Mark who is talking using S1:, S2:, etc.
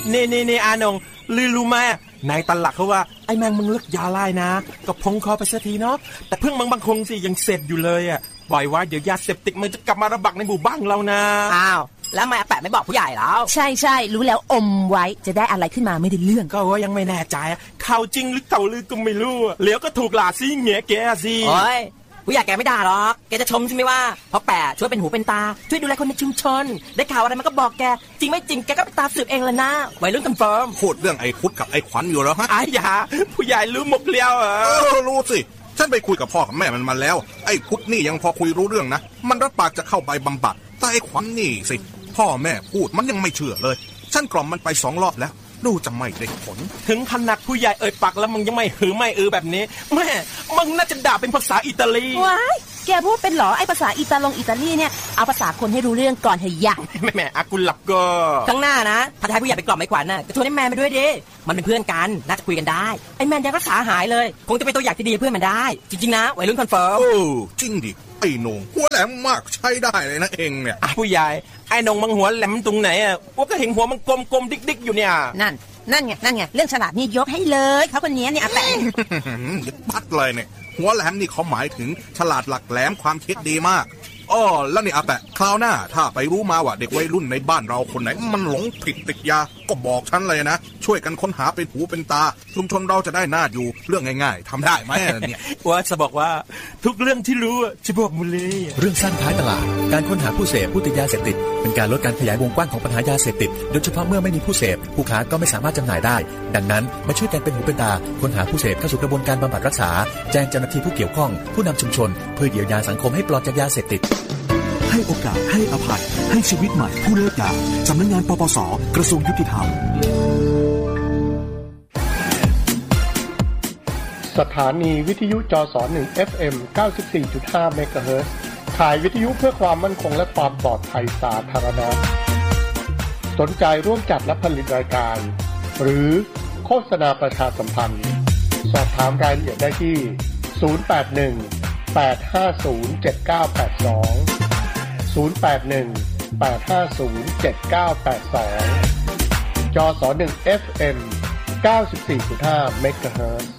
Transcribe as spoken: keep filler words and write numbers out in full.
S1: นี่นี่นี่อานงลือรู้ไหมนายตลักเขาว่าไอ้แมงมึงเลิกยาไล่นะก็พงคอไปสักทีเนาะแต่เพิ่งมังบางคงสิยังเสพอยู่เลยอ่ะปล่อยไว้เดี๋ยวยาเสพติดมันจะกลับมาระบาดในหมู่บ้านเรานะ
S2: อ้าวแล้วทำไมอาแปะไม่บอกผู้ใหญ่แล้ว
S3: ใช่ใช่รู้แล้วอมไว้จะได้อะไรขึ้นมาไม่ได้เรื่อง
S1: ก็ว่ายังไม่แน่ใจข่าวจริงหรือข่าวลือก็ไม่รู้เลี้ยวก็ถูกหลาซี่เงี้ยแกสิ
S2: โอ้ยผู้ใหญ่แกไม่ด่าหรอกแกจะชมใช่ไหมว่าเพราะแปะช่วยเป็นหูเป็นตาช่วยดูแลคนในชุมชนได้ข่าวอะไรมันก็บอกแกจริงไม่จริงแกก็ไปตามสืบเองละนะวัยรุ่นคอนเฟิร์ม
S4: พูดเรื่องไอ้คุดกับไอ้ขวัญอยู่แล้วฮะ
S1: ไอ้ยาผู้ใหญ่รู้หมดเลี้ยวเหรอ
S4: เออรู้สิฉันไปคุยกับพ่อกับแม่มันมาแล้วไอ้คุดนี่ยังพอคุยรู้เรื่องนะมันรับปากจะเข้าไปบำบัดแต่ไอ้ขวัญนี่สิพ่อแม่พูดมันยังไม่เชื่อเลยฉันกล่อมมันไปสองรอบแล้วดูจะไม่ได้ผล
S1: ถึงขนาดผู้ใหญ่เอ่ยปากแล้วมึงยังไม่หือไม่อือแบบนี้แม่มึงน่าจะด่าเป็นภาษาอิตาลี
S3: ว้ายแกพูดเป็นหรอไอ้ภาษาอิตาลงอิตาลีเนี่ยเอาภาษาคนให้รู้เรื่องก่อนเฮ้ยยะ
S1: แม่แม่อากุหลับก็
S2: ครั้งหน้านะถ้าทายผู้ใหญ่ไปกล่อมไอ้ขวัญน่ะก็ชวนไอ้แมนไปด้วยดิมันเป็นเพื่อนกันน่าจะคุยกันได้ไอ้แมนยังรักษาหายเลยคงจะเป็นตัวอย่างที่ดีเพื่อนมันได้จริงๆนะวัยรุ่นคอนเฟิร์ม
S4: โอ้จริงดิไอ้นงหัวแหลมมากใช้ได้เลยนะเองเนี่ย
S1: ผู้ใหญ่ไอ้นงมังหัวแหลมตรงไหนอ่ะพวกก็เห็นหัวมันกลมๆดิ๊กๆอยู่เนี่ย
S3: นั่นนั่นไงนั่นไงเรื่องฉลาดนี่ยกให้เลยเขาคนนี้เนี่ยอาแปะ
S4: ยึดปัดเลยเนี่ยหัวแหลมนี่เขาหมายถึงฉลาดหลักแหลมความคิดดีมากอ้อแล้วนี่อาแปะคราวหน้าถ้าไปรู้มาว่าเด็กวัยรุ่นในบ้านเราคนไหนมันหลงผิดติดยาก็บอกฉันเลยนะช่วยกันค้นหาเป็นหูเป็นตาชุมชนเราจะได้น่าอยู่เรื่องง่ายๆทำได้ไหมเนี่ย
S1: ว่าจะบอกว่าทุกเรื่องที่รู้จะบอกหมดเลย
S5: เรื่องสั้นท้ายตลาดการค้นหาผู้เสพผู้ติดยาเสพติดเป็นการลดการขยายวงกว้างของปัญหายาเสพติดโดยเฉพาะเมื่อไม่มีผู้เสพผู้ค้าก็ไม่สามารถจำหน่ายได้ดังนั้นมาช่วยกันเป็นหูเป็นตาค้นหาผู้เสพเข้าสู่กระบวนการบำบัดรักษาแจ้งเจ้าหน้าที่ผู้เกี่ยวข้องผู้นำชุมชนเพื่อเยียวยาสังคมให้ปลอดจากยาเสพติด
S6: ให้โอกาสให้อภัยให้ชีวิตใหม่ผู้เลิกยาสำนักงานปปสกระทรวงยุติธรรม
S7: สถานีวิทยุจสหนึ่ง เอฟ เอ็ม เก้าสิบสี่จุดห้า เมกะเฮิรตซ์ขายวิทยุเพื่อความมั่นคงและความปลอดภัยสาธารณะสนใจร่วมจัดและผลิตรายการหรือโฆษณาประชาสัมพันธ์สอบถามรายละเอียดได้ที่ศูนย์ แปด หนึ่ง แปด ห้า ศูนย์ เจ็ด เก้า แปด สอง ศูนย์ แปด หนึ่ง แปด ห้า ศูนย์ เจ็ด เก้า แปด สองจสหนึ่ง เอฟ เอ็ม เก้าสิบสี่จุดห้า เมกะเฮิรตซ์